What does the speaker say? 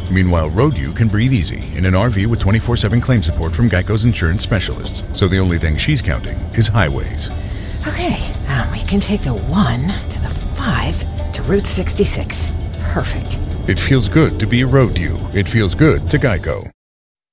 Meanwhile, Road U can breathe easy in an RV with 24/7 claim support from Geico's insurance specialists. So the only thing she's counting is highways. Okay, we can take the 1 to the 5 to Route 66. Perfect. It feels good to be Road U. It feels good to Geico.